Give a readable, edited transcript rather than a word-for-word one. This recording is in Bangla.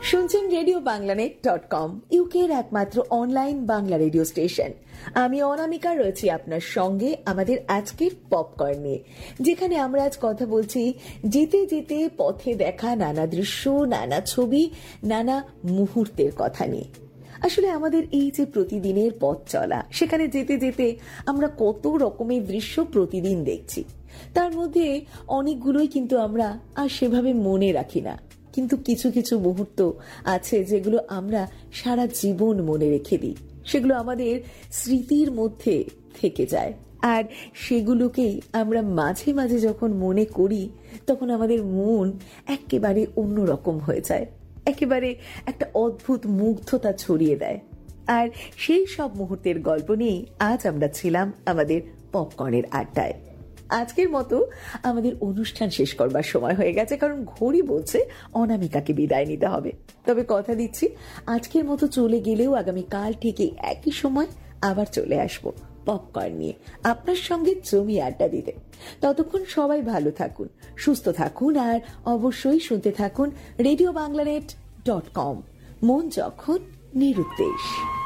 শুনছেন রেডিও বাংলানেট.com, ইউকের একমাত্র অনলাইন বাংলা রেডিও স্টেশন। আমি অনামিকা রয়েছি আপনার সঙ্গে আমাদের আজকের পপকর্ন নিয়ে, যেখানে আমরা আজ কথা বলছি যেতে যেতে পথে দেখা নানা দৃশ্য, নানা ছবি, নানা মুহূর্তের কথা নিয়ে। আসলে আমাদের এই যে প্রতিদিনের পথ চলা, সেখানে যেতে যেতে আমরা কত রকমের দৃশ্য প্রতিদিন দেখছি। তার মধ্যে অনেকগুলোই কিন্তু আমরা আর সেভাবে মনে রাখি না, কিন্তু কিছু কিছু মুহূর্ত আছে যেগুলো আমরা সারা জীবন মনে রেখে দিই। সেগুলো আমাদের স্মৃতির মধ্যে থেকে যায়, আর সেগুলোকেই আমরা মাঝে মাঝে যখন মনে করি তখন আমাদের মন একেবারে অন্যরকম হয়ে যায়, একেবারে একটা অদ্ভুত মুগ্ধতা ছড়িয়ে দেয়। আর সেই সব মুহূর্তের গল্প নিয়ে আজ আমরা ছিলাম আমাদের পপকর্নের আড্ডায়। আজকের মতো আমাদের অনুষ্ঠান শেষ করবার সময় হয়ে গেছে, কারণ ঘড়ি বলছে অনামিকাকে বিদায় নিতে হবে। তবে কথা দিচ্ছি, আজকের মতো চলে গেলেও আগামীকাল ঠিক একই সময় আবার চলে আসবো পপকর্ন নিয়ে আপনার সঙ্গে জমিয়ে আড্ডা দিতে। ততক্ষণ সবাই ভালো থাকুন, সুস্থ থাকুন, আর অবশ্যই শুনতে থাকুন রেডিও বাংলানেট.com, মন যখন নিরুদ্দেশ।